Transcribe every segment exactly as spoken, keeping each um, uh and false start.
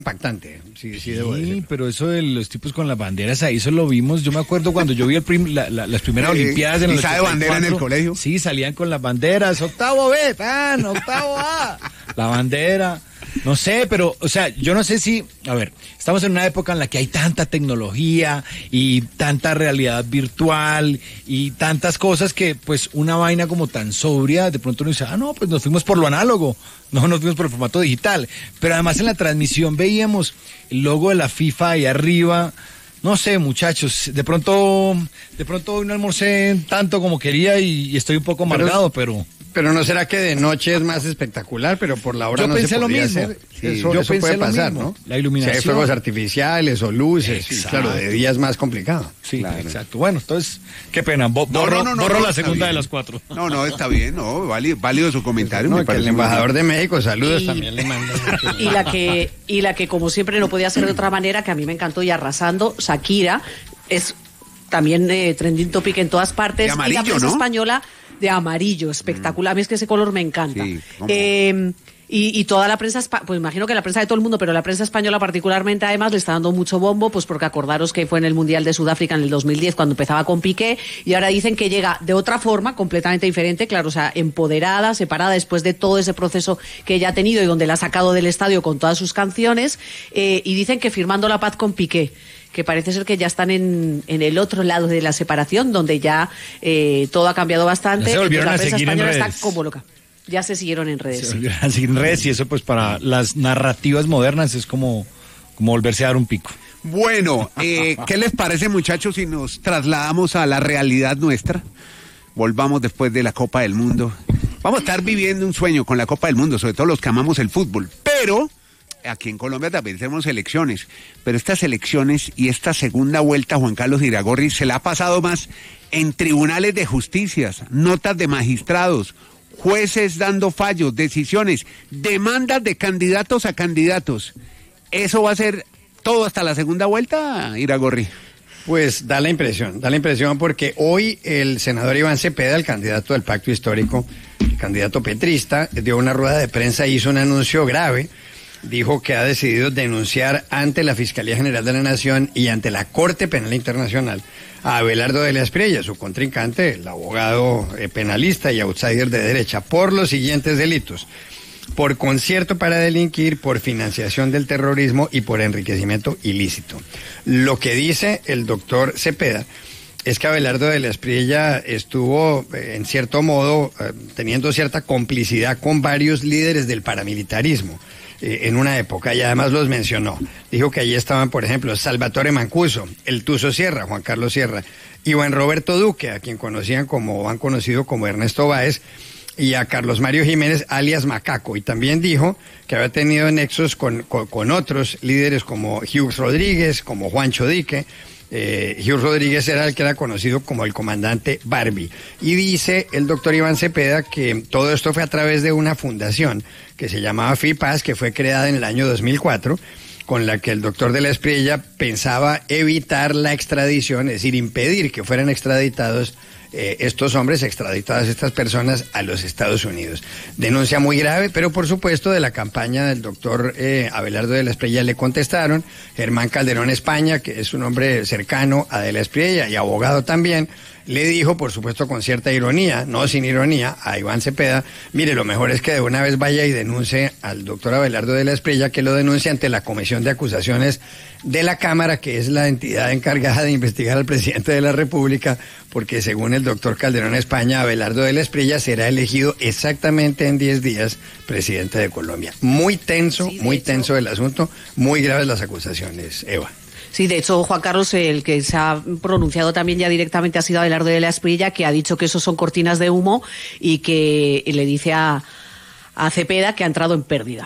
impactante, sí, sí, debo Sí, decirlo. pero eso de los tipos con las banderas, ahí eso lo vimos. Yo me acuerdo cuando yo vi el prim- la- la- las primeras Eh, Olimpiadas en el ¿izada de bandera en el ochenta y cuatro. colegio? Sí, salían con las banderas. Octavo B, pan, octavo A. La bandera. No sé, pero, o sea, yo no sé si, a ver, estamos en una época en la que hay tanta tecnología y tanta realidad virtual y tantas cosas que, pues, una vaina como tan sobria, de pronto uno dice, ah, no, pues nos fuimos por lo análogo, no nos fuimos por el formato digital. Pero además en la transmisión veíamos el logo de la FIFA ahí arriba. No sé, muchachos, de pronto, de pronto hoy no almorcé tanto como quería y, y estoy un poco amargado, pero... Pero no será que de noche es más espectacular, pero por la hora Yo no pensé se lo podría mismo. hacer. Sí, eso yo eso pensé puede lo pasar, mismo. ¿no? La iluminación. Si hay fuegos artificiales o luces, y Exacto. claro, de día es más complicado. Sí, Claro. exacto. Bueno, entonces, qué pena, bo- No, borro, no, no, no, borro no, la está segunda bien. de las cuatro. No, no, está bien, no, válido, válido su comentario. No, me que parece el muy embajador bien. de México, saludos, Y- también le manda. Y la que, y la que como siempre no podía ser de otra manera, que a mí me encantó y arrasando, Shakira, es también eh, trending topic en todas partes. De amarillo, y la prensa ¿no? española de amarillo, espectacular. A mí es que ese color me encanta. Sí, ¿cómo? Eh, y, y toda la prensa, espa- pues imagino que la prensa de todo el mundo, pero la prensa española particularmente además le está dando mucho bombo, pues porque acordaros que fue en el Mundial de Sudáfrica en el dos mil diez cuando empezaba con Piqué y ahora dicen que llega de otra forma, completamente diferente, claro, o sea, empoderada, separada después de todo ese proceso que ella ha tenido y donde la ha sacado del estadio con todas sus canciones, eh, y dicen que firmando la paz con Piqué, que parece ser que ya están en, en el otro lado de la separación, donde ya eh, todo ha cambiado bastante. Ya se volvieron Entonces, a la prensa seguir en española redes. está como loca. Ya se siguieron en redes. Se volvieron a seguir en redes y eso pues para las narrativas modernas es como, como volverse a dar un pico. Bueno, eh, ¿qué les parece, muchachos, si nos trasladamos a la realidad nuestra? Volvamos después de la Copa del Mundo. Vamos a estar viviendo un sueño con la Copa del Mundo, sobre todo los que amamos el fútbol. Pero aquí en Colombia también tenemos elecciones. Pero estas elecciones y esta segunda vuelta, Juan Carlos Iragorri, se la ha pasado más en tribunales de justicias, notas de magistrados, jueces dando fallos, decisiones, demandas de candidatos a candidatos. ¿Eso va a ser todo hasta la segunda vuelta, Iragorri? Pues da la impresión, da la impresión porque hoy el senador Iván Cepeda, el candidato del Pacto Histórico, el candidato petrista, dio una rueda de prensa e hizo un anuncio grave. Dijo que ha decidido denunciar ante la Fiscalía General de la Nación y ante la Corte Penal Internacional a Abelardo de la Espriella, su contrincante, el abogado eh, penalista y outsider de derecha, por los siguientes delitos: por concierto para delinquir, por financiación del terrorismo y por enriquecimiento ilícito. Lo que dice el doctor Cepeda es que Abelardo de la Espriella estuvo, eh, en cierto modo, eh, teniendo cierta complicidad con varios líderes del paramilitarismo eh, en una época, y además los mencionó. Dijo que allí estaban, por ejemplo, Salvatore Mancuso, el Tuzo Sierra, Juan Carlos Sierra, Iván Roberto Duque, a quien conocían como, han conocido como Ernesto Báez, y a Carlos Mario Jiménez, alias Macaco. Y también dijo que había tenido nexos con, con, con otros líderes como Hughes Rodríguez, como Juancho Dique. Eh, Hughes Rodríguez era el que era conocido como el comandante Barbie. Y dice el doctor Iván Cepeda que todo esto fue a través de una fundación que se llamaba FIPAS, que fue creada en el año dos mil cuatro, con la que el doctor de la Espriella pensaba evitar la extradición, es decir, impedir que fueran extraditados eh, estos hombres, extraditadas estas personas a los Estados Unidos. Denuncia muy grave, pero por supuesto de la campaña del doctor eh, Abelardo de la Espriella le contestaron. Germán Calderón España, que es un hombre cercano a de la Espriella y abogado también, le dijo, por supuesto con cierta ironía, no sin ironía, a Iván Cepeda: mire, lo mejor es que de una vez vaya y denuncie al doctor Abelardo de la Espriella, que lo denuncie ante la Comisión de Acusaciones de la Cámara, que es la entidad encargada de investigar al presidente de la República, porque según el doctor Calderón España, Abelardo de la Espriella será elegido exactamente en diez días presidente de Colombia. Muy tenso, Sí, de muy hecho. tenso el asunto, muy graves las acusaciones, Eva. Sí, de hecho, Juan Carlos, el que se ha pronunciado también ya directamente ha sido Abelardo de la Espriella, que ha dicho que eso son cortinas de humo y que le dice a, a Cepeda que ha entrado en pérdida.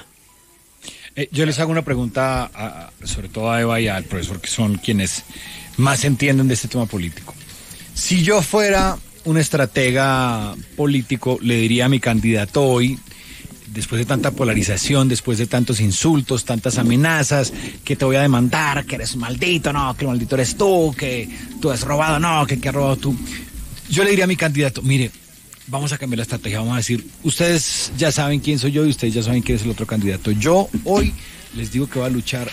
Eh, yo les hago una pregunta, a- a- sobre todo a Eva y al profesor, que son quienes más entienden de este tema político. Si yo fuera un estratega político, le diría a mi candidato hoy, después de tanta polarización, después de tantos insultos, tantas amenazas, que te voy a demandar, que eres un maldito, no, que el maldito eres tú, que tú has robado, no, que que has robado tú. Yo le diría a mi candidato: mire, vamos a cambiar la estrategia, vamos a decir, ustedes ya saben quién soy yo y ustedes ya saben quién es el otro candidato. Yo hoy les digo que voy a luchar